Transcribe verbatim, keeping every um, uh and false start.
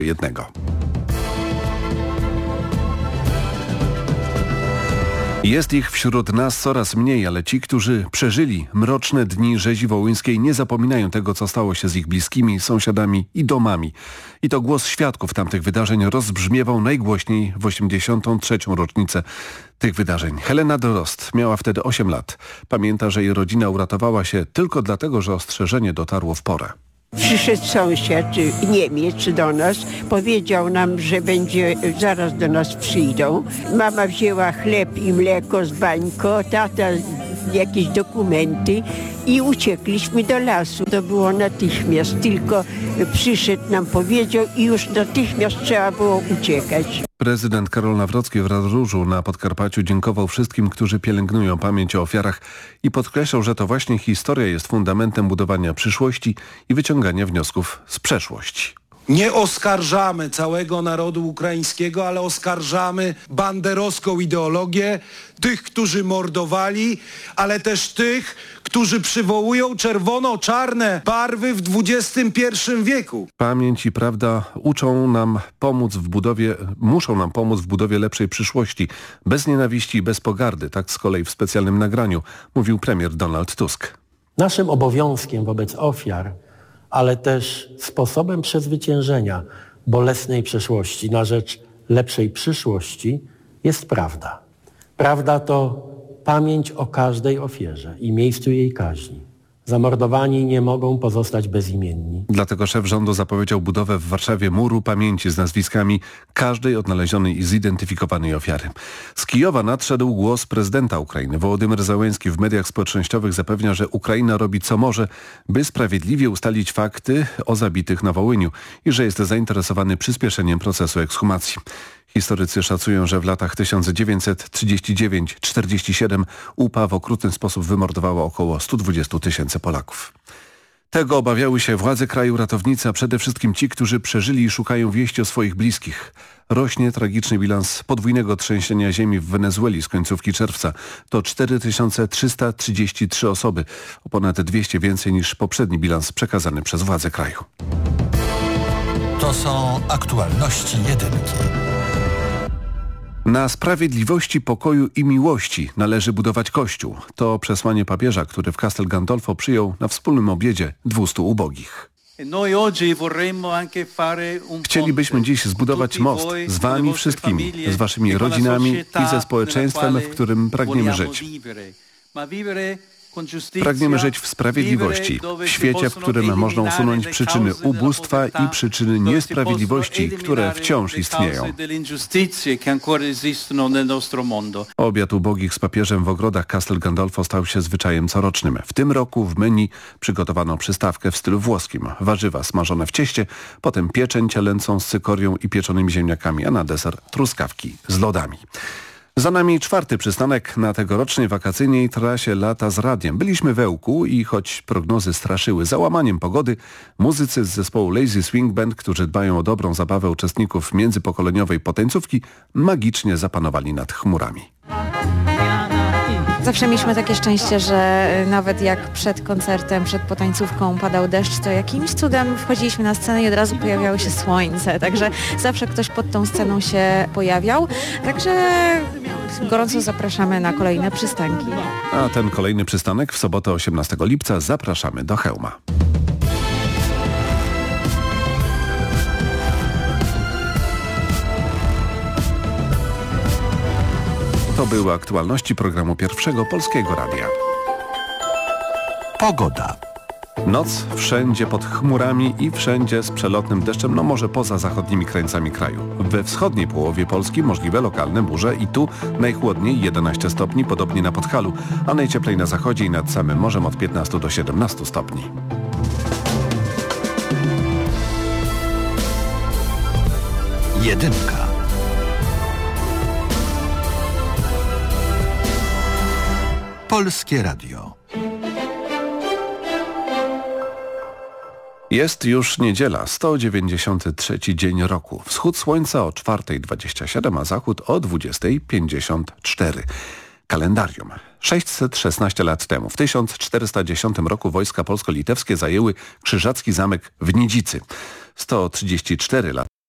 jednego. Jest ich wśród nas coraz mniej, ale ci, którzy przeżyli mroczne dni rzezi wołyńskiej, nie zapominają tego, co stało się z ich bliskimi, sąsiadami i domami. I to głos świadków tamtych wydarzeń rozbrzmiewał najgłośniej w osiemdziesiątą trzecią rocznicę tych wydarzeń. Helena Drozd miała wtedy osiem lat. Pamięta, że jej rodzina uratowała się tylko dlatego, że ostrzeżenie dotarło w porę. Przyszedł sąsiad Niemiec do nas, powiedział nam, że będzie, zaraz do nas przyjdą. Mama wzięła chleb i mleko z bańko, tata jakieś dokumenty i uciekliśmy do lasu. To było natychmiast, tylko przyszedł nam, powiedział i już natychmiast trzeba było uciekać. Prezydent Karol Nawrocki w Radróżu na Podkarpaciu dziękował wszystkim, którzy pielęgnują pamięć o ofiarach i podkreślał, że to właśnie historia jest fundamentem budowania przyszłości i wyciągania wniosków z przeszłości. Nie oskarżamy całego narodu ukraińskiego, ale oskarżamy banderowską ideologię, tych, którzy mordowali, ale też tych, którzy przywołują czerwono-czarne barwy w dwudziestym pierwszym wieku. Pamięć i prawda uczą nam pomóc w budowie, muszą nam pomóc w budowie lepszej przyszłości, bez nienawiści i bez pogardy, tak z kolei w specjalnym nagraniu mówił premier Donald Tusk. Naszym obowiązkiem wobec ofiar, ale też sposobem przezwyciężenia bolesnej przeszłości na rzecz lepszej przyszłości jest prawda. Prawda to pamięć o każdej ofierze i miejscu jej kaźni. Zamordowani nie mogą pozostać bezimienni. Dlatego szef rządu zapowiedział budowę w Warszawie muru pamięci z nazwiskami każdej odnalezionej i zidentyfikowanej ofiary. Z Kijowa nadszedł głos prezydenta Ukrainy. Wołodymyr Zełenski w mediach społecznościowych zapewnia, że Ukraina robi co może, by sprawiedliwie ustalić fakty o zabitych na Wołyniu i że jest zainteresowany przyspieszeniem procesu ekshumacji. Historycy szacują, że w latach tysiąc dziewięćset trzydziestym dziewiątym do czterdziestego siódmego U P A w okrutny sposób wymordowała około stu dwudziestu tysięcy Polaków. Tego obawiały się władze kraju, ratownicy, a przede wszystkim ci, którzy przeżyli i szukają wieści o swoich bliskich. Rośnie tragiczny bilans podwójnego trzęsienia ziemi w Wenezueli z końcówki czerwca. To cztery tysiące trzysta trzydzieści trzy osoby, o ponad dwieście więcej niż poprzedni bilans przekazany przez władze kraju. To są aktualności jedynki. Na sprawiedliwości, pokoju i miłości należy budować Kościół. To przesłanie papieża, który w Castel Gandolfo przyjął na wspólnym obiedzie dwustu ubogich. Chcielibyśmy dziś zbudować most z wami wszystkimi, z waszymi rodzinami i ze społeczeństwem, w którym pragniemy żyć. Pragniemy żyć w sprawiedliwości, w świecie, w którym można usunąć przyczyny ubóstwa i przyczyny niesprawiedliwości, które wciąż istnieją. Obiad ubogich z papieżem w ogrodach Castel Gandolfo stał się zwyczajem corocznym. W tym roku w menu przygotowano przystawkę w stylu włoskim. Warzywa smażone w cieście, potem pieczeń cielęcą z cykorią i pieczonymi ziemniakami, a na deser truskawki z lodami. Za nami czwarty przystanek na tegorocznej wakacyjnej trasie Lata z Radiem. Byliśmy w Ełku i choć prognozy straszyły załamaniem pogody, muzycy z zespołu Lazy Swing Band, którzy dbają o dobrą zabawę uczestników międzypokoleniowej potańcówki, magicznie zapanowali nad chmurami. Zawsze mieliśmy takie szczęście, że nawet jak przed koncertem, przed potańcówką padał deszcz, to jakimś cudem wchodziliśmy na scenę i od razu pojawiało się słońce. Także zawsze ktoś pod tą sceną się pojawiał. Także gorąco zapraszamy na kolejne przystanki. A ten kolejny przystanek w sobotę osiemnastego lipca zapraszamy do Chełma. To były aktualności programu Pierwszego Polskiego Radia. Pogoda. Noc wszędzie pod chmurami i wszędzie z przelotnym deszczem, no może poza zachodnimi krańcami kraju. We wschodniej połowie Polski możliwe lokalne burze i tu najchłodniej jedenaście stopni, podobnie na Podhalu, a najcieplej na zachodzie i nad samym morzem od piętnastu do siedemnastu stopni. Jedynka. Polskie Radio. Jest już niedziela, sto dziewięćdziesiąty trzeci dzień roku. Wschód słońca o czwarta dwadzieścia siedem, a zachód o dwudziesta pięćdziesiąt cztery. Kalendarium. sześćset szesnaście lat temu, w tysiąc czterysta dziesiątym roku wojska polsko-litewskie zajęły krzyżacki zamek w Nidzicy. sto trzydzieści cztery lata